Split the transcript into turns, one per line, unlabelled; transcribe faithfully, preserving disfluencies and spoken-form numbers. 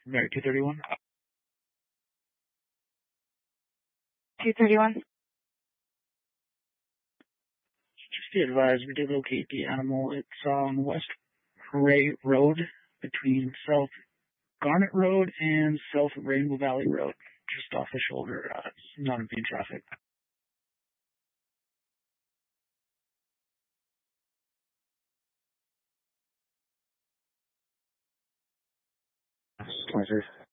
Mary two thirty-one.
two thirty-one.
Just be advised, we did locate the animal. It's on West Ray Road between South Garnet Road and South Rainbow Valley Road, just off the shoulder. Uh, it's not impeding traffic. twenty-three.